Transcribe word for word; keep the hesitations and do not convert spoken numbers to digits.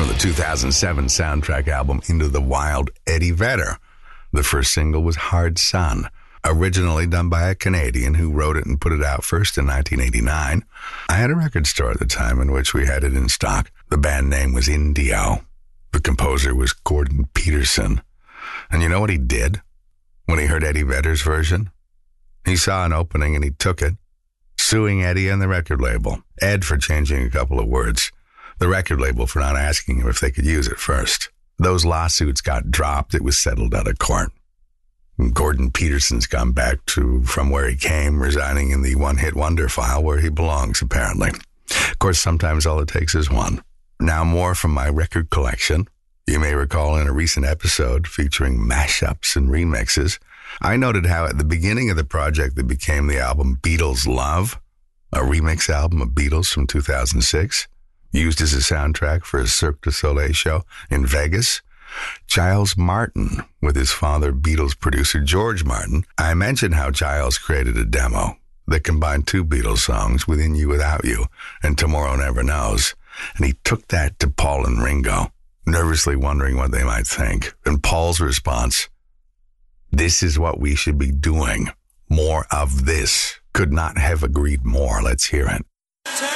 from the two thousand seven soundtrack album Into the Wild, Eddie Vedder. The first single was Hard Sun, originally done by a Canadian who wrote it and put it out first in nineteen eighty-nine. I had a record store at the time in which we had it in stock. The band name was Indio. The composer was Gordon Peterson. And you know what he did when he heard Eddie Vedder's version? He saw an opening and he took it, suing Eddie and the record label. Ed for changing a couple of words. The record label for not asking him if they could use it first. Those lawsuits got dropped. It was settled out of court. Gordon Peterson's gone back to from where he came, residing in the one-hit wonder file where he belongs, apparently. Of course, sometimes all it takes is one. Now more from my record collection. You may recall in a recent episode featuring mashups and remixes, I noted how at the beginning of the project that became the album Beatles Love, a remix album of Beatles from two thousand six, used as a soundtrack for a Cirque du Soleil show in Vegas, Giles Martin, with his father Beatles producer George Martin, I mentioned how Giles created a demo that combined two Beatles songs, Within You Without You and Tomorrow Never Knows, and he took that to Paul and Ringo, nervously wondering what they might think. And Paul's response, "This is what we should be doing. More of this." Could not have agreed more. Let's hear it.